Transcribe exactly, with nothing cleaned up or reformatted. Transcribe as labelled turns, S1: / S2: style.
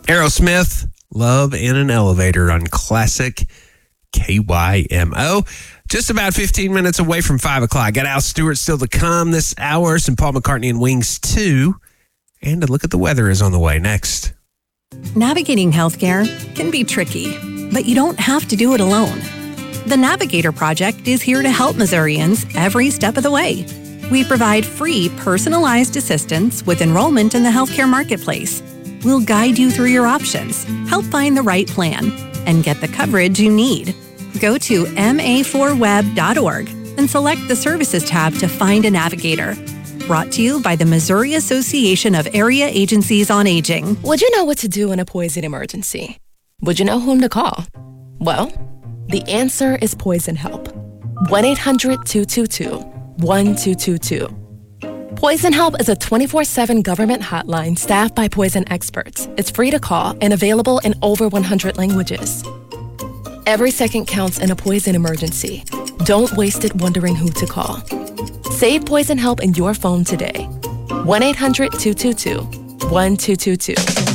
S1: Aerosmith, Love in an Elevator on Classic K Y M O. Just about fifteen minutes away from five o'clock. Got Al Stewart still to come this hour. Some Paul McCartney and Wings two. And a look at the weather is on the way next.
S2: Navigating healthcare can be tricky, but you don't have to do it alone. The Navigator Project is here to help Missourians every step of the way. We provide free, personalized assistance with enrollment in the healthcare marketplace. We'll guide you through your options, help find the right plan, and get the coverage you need. Go to M A four web dot org and select the Services tab to find a navigator. Brought to you by the Missouri Association of Area Agencies on Aging.
S3: Would you know what to do in a poison emergency? Would you know whom to call? Well, the answer is Poison Help. one eight hundred two two two one two two two. Poison Help is a twenty-four seven government hotline staffed by poison experts. It's free to call and available in over one hundred languages. Every second counts in a poison emergency. Don't waste it wondering who to call. Save Poison Help in your phone today. one eight hundred two two two one two two two.